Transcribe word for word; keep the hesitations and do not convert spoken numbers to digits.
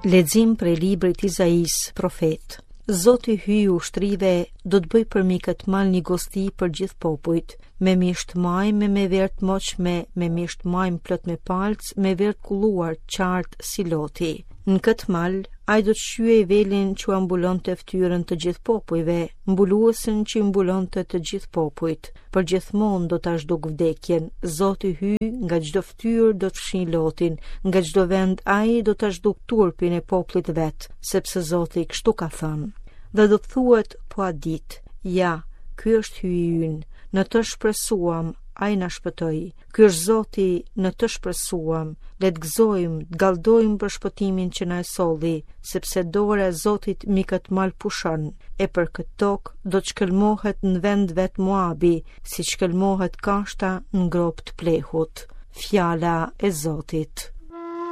Lexim prej librit Izais, profet. Zoti hyj ushtrive do të bëj për mi këtë mal një gosti për gjithë popujt, me misht majme, me vert moqme, me misht majmë plot me palc, me vert kulluar qartë si loti. Në këtë mal, ai do të shye i velin që ambulon të ftyrën të gjithë popujve, mbuluesin që mbulon të të gjithë popujt, për gjithmonë do të ashduk vdekjen, Zoti hyj, nga gjdo ftyrë do të fshin lotin, nga gjdo vend ai do të ashduk turpin e poplit vet, sepse Zoti kështu ka thënë. Dhe do të thuhet po a dit, ja, ky është hyji ynë, në të shpresuam, ai na shpëtoi. Ky është Zoti, në të shpresuam, le të gëzojmë, të gallëdojmë për shpëtimin që na e solli, sepse dora e Zotit mi këtë mal pushon, e për këtë tokë do të shkëlmohet në vend vet Moabi, si shkëlmohet kashta në grop të plehut. Fjala e Zotit.